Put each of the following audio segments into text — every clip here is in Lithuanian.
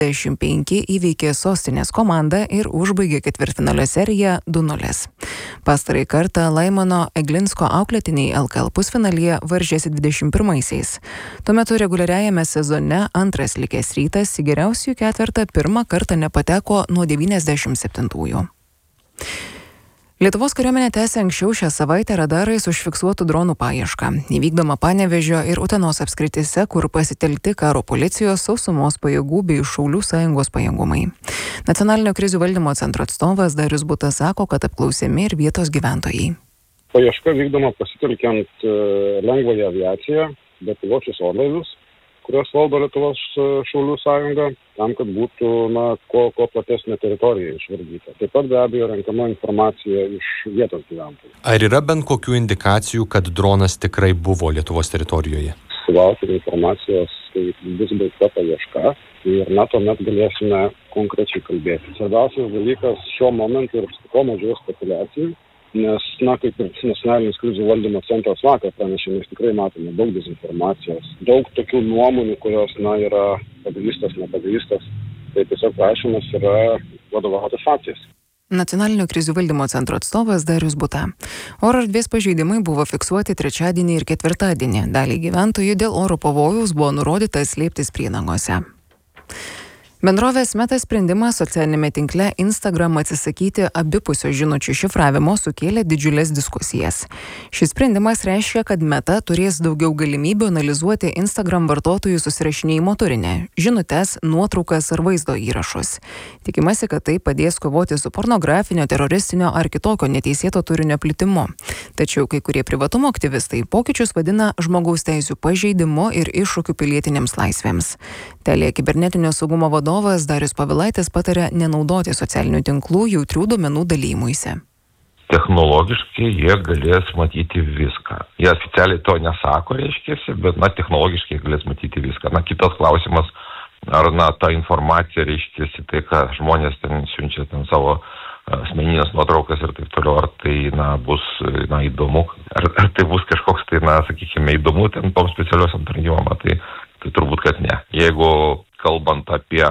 95 įveikė sostinės komandą ir užbaigė ketvirtfinalio seriją 2-0. Pastarąjį kartą Laimono Eglinsko auklėtiniai LKL pusfinalyje varžėsi 21-aisiais. Tuo metu reguliariajame sezone antras likęs Rytas į geriausiųjų ketvertą pirmą kartą nepateko nuo 97-ųjų. Lietuvos kariuomenė tęsia anksčiau šią savaitę radarais užfiksuotų dronų paiešką. Įvykdoma Panevėžio ir Utenos apskrityse, kur pasitelkti karo policijos, sausumos pajėgų bei Šaulių sąjungos pajėgumai. Nacionalinio krizių valdymo centro atstovas Darius Butas sako, kad apklausiami ir vietos gyventojai. Paieška vykdoma pasitelkiant lengvąją aviaciją, bepiločius orlaivius, kurios valdo Lietuvos Šaulių sąjunga, tam, kad būtų kuo platesnė teritorija išvardyta. Taip pat be abejo renkama informacija iš vietos gyventojų. Ar yra bent kokių indikacijų, kad dronas tikrai buvo Lietuvos teritorijoje? Sulaukti informacijos, kai bus baigta paieška ir tuomet galėsime konkrečiai kalbėti. Svarbiausias dalykas šiuo momentu ir kuo mažiau spekuliacijų, nes, kaip ir Nacionalinis krizių valdymo centras vakar pranešė, mes tikrai matome daug dezinformacijos, daug tokių nuomonių, kurios, yra pagrįstos, nepagrįstos. Tai tiesiog prašymas yra vadovautis faktais. Nacionalinio krizių valdymo centro atstovas Darius Buta. Oro erdvės pažeidimai buvo fiksuoti trečiadienį ir ketvirtadienį. Daliai gyventojų dėl oro pavojaus buvo nurodyta slėptis priedangose. Bendrovės Meta sprendimas socialinėme tinkle Instagram atsisakyti abipusio žinučių šifravimo sukėlė didžiulės diskusijas. Šis sprendimas reiškia, kad Meta turės daugiau galimybių analizuoti Instagram vartotojų susirašinėjimo turinį, žinutes, nuotraukas ar vaizdo įrašus. Tikimasi, kad tai padės kovoti su pornografinio, teroristinio ar kitokio neteisėto turinio plitimu. Tačiau kai kurie privatumo aktyvistai pokyčius vadina žmogaus teisių pažeidimu ir iššūkiu pilietinėms laisvėms. Telia kibernetinio saugumo vadovas Darius Povilaitis pataria nenaudoti socialinių tinklų jautrių duomenų dalymuisi. Technologiškai jie galės matyti viską. Jie oficialiai to nesako, reiškiasi, bet technologiškai galės matyti viską. Kitas klausimas, ar ta informacija, reiškiasi, tai, ką žmonės ten siunčia savo asmeninės nuotraukas ir taip toliau, ar tai bus įdomu, ar tai bus kažkoks sakykime, įdomu toms specialiosiam tarnybom, tai turbūt, kad ne. Jeigu kalbant apie,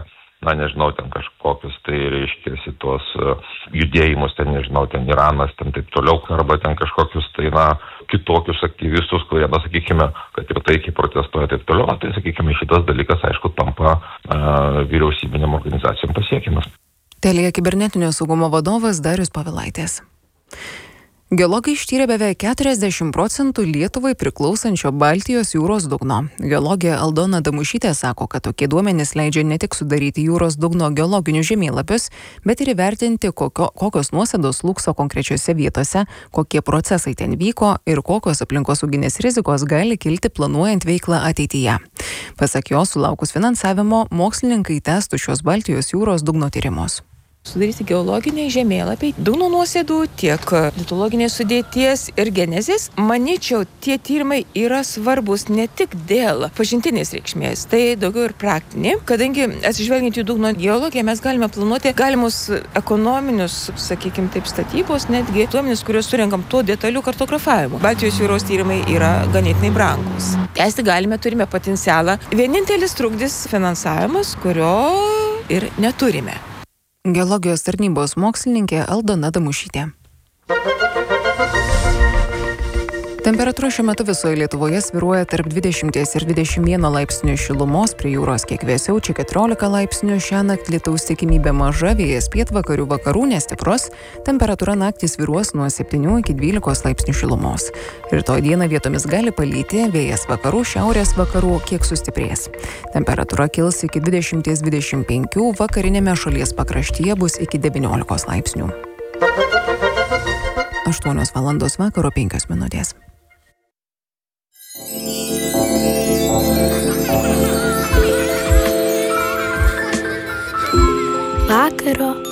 kažkokius, tai reiškiasi tuos judėjimus, Iranas, taip toliau, arba kažkokius, kitokius aktyvistus, kurie, sakykime, kad ir taikiai protestuoja taip toliau, tai, sakykime, šitas dalykas, aišku, tampa vyriausybinėm organizacijom pasiekimas. Telia kibernetinio saugumo vadovas Darius Povilaitis. Geologai ištyrė beveik 40% Lietuvai priklausančio Baltijos jūros dugno. Geologė Aldona Damušytė sako, kad tokie duomenys leidžia ne tik sudaryti jūros dugno geologinius žemėlapius, bet ir įvertinti, kokios nuosėdos slūgso konkrečiose vietose, kokie procesai ten vyko ir kokios aplinkosauginės rizikos gali kilti planuojant veiklą ateityje. Pasak jo, sulaukus finansavimo, mokslininkai testų šios Baltijos jūros dugno tyrimus. Sudaryti geologiniai žemėlapiai, dugno nuosėdų, tiek litologinės sudėties ir genezės. Manyčiau, tie tyrimai yra svarbus ne tik dėl pažintinės reikšmės, tai daugiau ir praktinė, kadangi atsižvelgiant į dugno geologiją mes galime planuoti galimus ekonominius, sakykime taip, statybos, netgi duomenis, kuriuos surenkam tuo detaliu kartografavimu. Baltijos jūros tyrimai yra ganėtinai brangus. Tęsti galime, turime potencialą. Vienintelis trukdys finansavimas, kurio ir neturime. Geologijos tarnybos mokslininkė Aldona Damušytė. Temperatūra šiuo metu visoje Lietuvoje svyruoja tarp 20 ir 21 laipsnių šilumos, prie jūros kiek vėsiau, čia 14 laipsnių, šiąnakt lietaus tikimybė maža, vėjas pietvakarių vakarų nestiprus, temperatūra naktį svyruos nuo 7 iki 12 laipsnių šilumos. Rytoj dieną vietomis gali palyti, vėjas vakarų, šiaurės vakarų kiek sustiprės. Temperatūra kils iki 20-25, vakarinėme šalies pakraštyje bus iki 19 laipsnių. 8 valandos vakaro 5 minutės. Vakaro